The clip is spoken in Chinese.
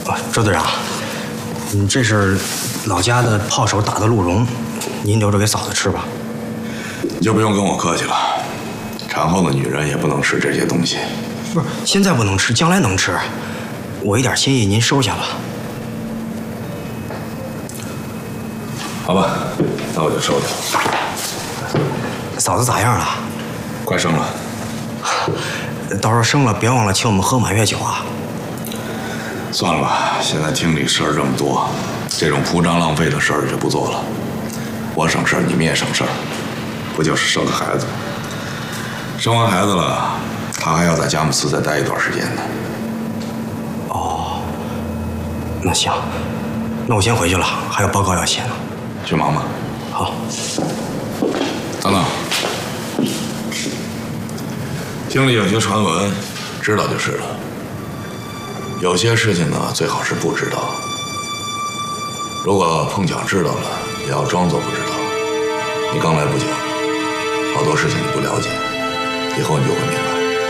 周队长，这是老家的炮手打的鹿茸，您留着给嫂子吃吧。 你就不用跟我客气了，产后的女人也不能吃这些东西。 不是，现在不能吃，将来能吃。我一点心意您收下了。 好吧，那我就收下。 嫂子咋样了？ 快生了。 到时候生了别忘了请我们喝满月酒啊。 算了吧，现在厅里事儿这么多，这种铺张浪费的事儿就不做了。我省事儿，你们也省事儿，不就是生个孩子？生完孩子了，他还要在佳木斯再待一段时间呢。 哦，那行，那我先回去了，还有报告要写呢。 去忙吧。 好。 等等，厅里有些传闻，知道就是了。有些事情呢，最好是不知道。如果碰巧知道了，也要装作不知道。你刚来不久，好多事情你不了解，以后你就会明白。